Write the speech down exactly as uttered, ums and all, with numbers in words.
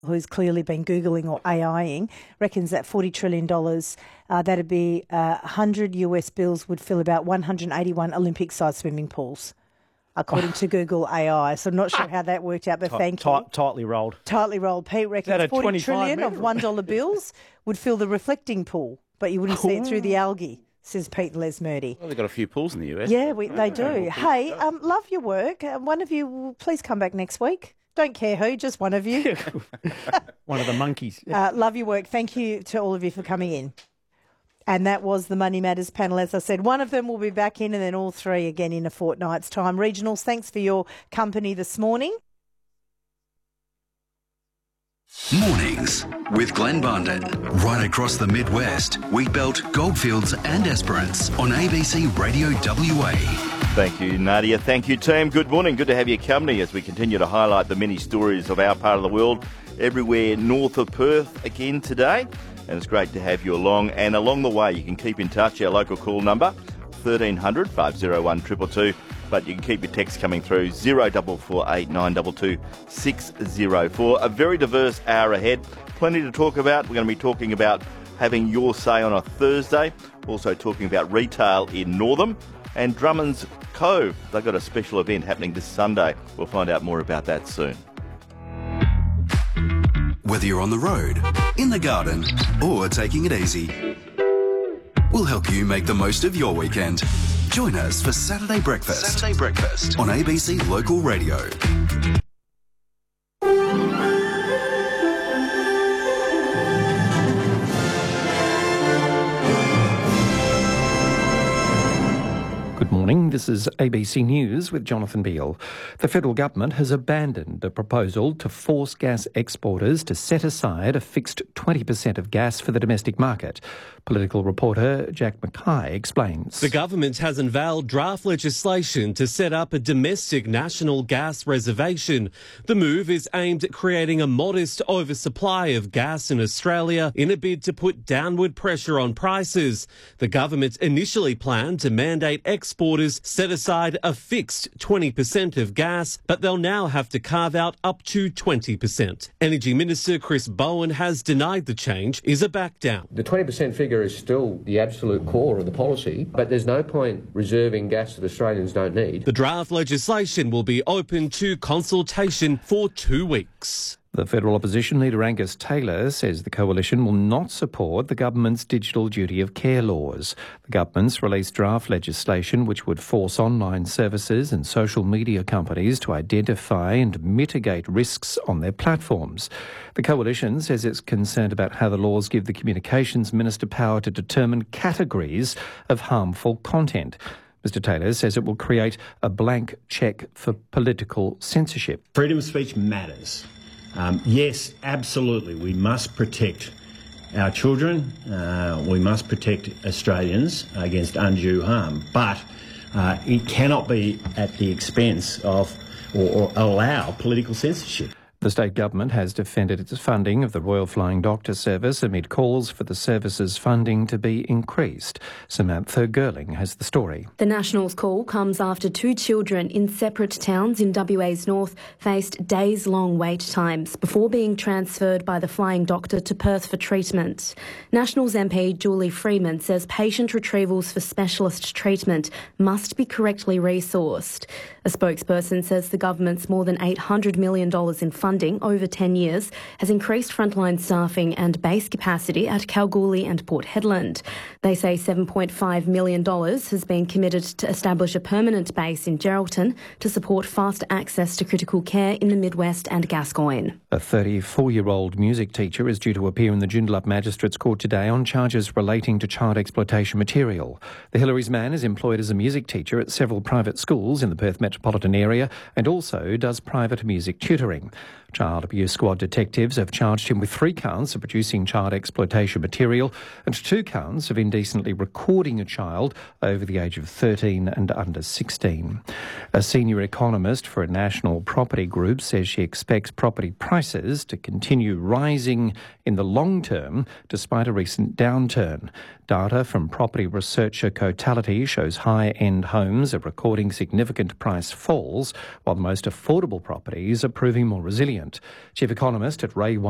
who's clearly been Googling or AIing, reckons that forty trillion dollars, uh, that'd be uh, one hundred U S bills would fill about one hundred eighty-one Olympic-sized swimming pools, according to Google A I. So I'm not sure how that worked out, but T- thank t- you. Tightly rolled. Tightly rolled. Pete reckons forty trillion metre? of one dollar bills would fill the reflecting pool, but you wouldn't see it through the algae, says Pete Lesmurdy. Well, they've got a few pools in the U S. Yeah, we, they do. Hey, um, love your work. Uh, one of you, will please come back next week. Don't care who, just one of you. One of the monkeys. Uh, love your work. Thank you to all of you for coming in. And that was the Money Matters panel. As I said, one of them will be back in and then all three again in a fortnight's time. Regionals, thanks for your company this morning. Mornings with Glenn Bundon. Right across the Midwest, Wheatbelt, Goldfields and Esperance on A B C Radio W A. Thank you, Nadia. Thank you, team. Good morning. Good to have your company as we continue to highlight the many stories of our part of the world everywhere north of Perth again today. And it's great to have you along. And along the way, you can keep in touch. Our local call number, thirteen hundred, five oh one, two two two. But you can keep your texts coming through, zero four four eight nine two two six zero four. A very diverse hour ahead. Plenty to talk about. We're going to be talking about having your say on a Thursday. Also talking about retail in Northam. And Drummond's Cove, they've got a special event happening this Sunday. We'll find out more about that soon. Whether you're on the road, in the garden, or taking it easy, we'll help you make the most of your weekend. Join us for Saturday Breakfast. Saturday Breakfast on A B C Local Radio. Good morning, this is A B C News with Jonathan Beale. The federal government has abandoned a proposal to force gas exporters to set aside a fixed twenty percent of gas for the domestic market. Political reporter Jack Mackay explains. The government has unveiled draft legislation to set up a domestic national gas reservation. The move is aimed at creating a modest oversupply of gas in Australia in a bid to put downward pressure on prices. The government initially planned to mandate exporters set aside a fixed twenty percent of gas, but they'll now have to carve out up to twenty percent. Energy Minister Chris Bowen has denied the change is a back down. The twenty percent figure is still the absolute core of the policy, but there's no point reserving gas that Australians don't need. The draft legislation will be open to consultation for two weeks. The federal opposition leader Angus Taylor says the coalition will not support the government's digital duty of care laws. The government's released draft legislation which would force online services and social media companies to identify and mitigate risks on their platforms. The coalition says it's concerned about how the laws give the Communications Minister power to determine categories of harmful content. Mister Taylor says it will create a blank cheque for political censorship. Freedom of speech matters. Um, yes, absolutely, we must protect our children, uh, we must protect Australians against undue harm, but uh, it cannot be at the expense of or, or allow political censorship. The state government has defended its funding of the Royal Flying Doctor Service amid calls for the service's funding to be increased. Samantha Gerling has the story. The Nationals' call comes after two children in separate towns in W A's north faced days-long wait times before being transferred by the Flying Doctor to Perth for treatment. Nationals M P Julie Freeman says patient retrievals for specialist treatment must be correctly resourced. A spokesperson says the government's more than eight hundred million dollars in funding over ten years has increased frontline staffing and base capacity at Kalgoorlie and Port Hedland. They say seven point five million dollars has been committed to establish a permanent base in Geraldton to support fast access to critical care in the Midwest and Gascoyne. A thirty-four-year-old music teacher is due to appear in the Joondalup Magistrates Court today on charges relating to child exploitation material. The Hillary's man is employed as a music teacher at several private schools in the Perth metropolitan area and also does private music tutoring. Child Abuse Squad detectives have charged him with three counts of producing child exploitation material and two counts of indecently recording a child over the age of thirteen and under sixteen. A senior economist for a national property group says she expects property prices to continue rising in the long term despite a recent downturn. Data from property researcher Cotality shows high-end homes are recording significant price falls, while the most affordable properties are proving more resilient. Chief economist at Ray